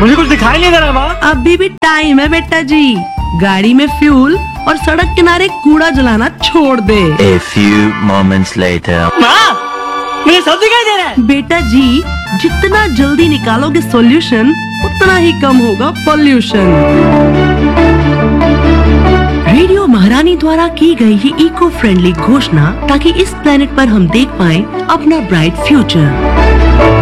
मुझे कुछ दिखाई नहीं दे रहा माँ। अभी भी टाइम है बेटा जी। गाड़ी में फ्यूल और सड़क किनारे कूड़ा जलाना छोड़ दे। A few moments later. माँ, मुझे सब दिखाई दे रहा है। बेटा जी, जितना जल्दी निकालोगे सॉल्यूशन उतना ही कम होगा पॉल्यूशन। रेडियो महारानी द्वारा की गई ये इको फ्रेंडली घोषणा ताकि इस प्लेनेट पर हम देख पाएं अपना ब्राइट फ्यूचर।